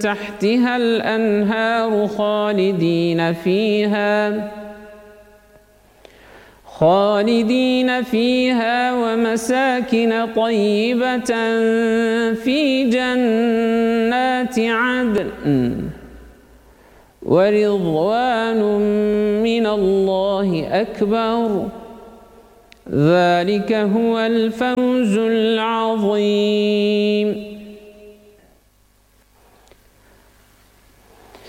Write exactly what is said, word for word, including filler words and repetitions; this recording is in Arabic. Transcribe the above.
تحتها الأنهار خالدين فيها خالدين فيها ومساكن طيبة في جنات عدن ورضوان من الله أكبر ذلك هو الفوز العظيم.